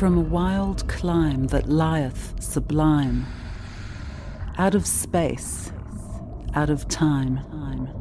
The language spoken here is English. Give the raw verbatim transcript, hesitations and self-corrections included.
from a wild clime that lieth sublime, out of space, out of time.